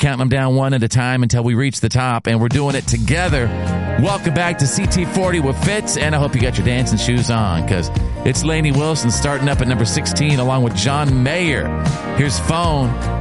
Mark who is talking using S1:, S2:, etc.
S1: counting them down one at a time until we reach the top, and we're doing it together. Welcome back to CT40 with Fitz, and I hope you got your dancing shoes on, because it's Lainey Wilson starting up at number 16 along with John Mayer. Here's Phone.